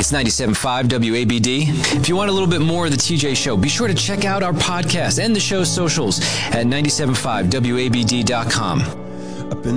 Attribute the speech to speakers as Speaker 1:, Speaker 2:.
Speaker 1: It's 97.5 WABD. If you want a little bit more of the TJ Show, be sure to check out our podcast and the show's socials at 97.5WABD.com.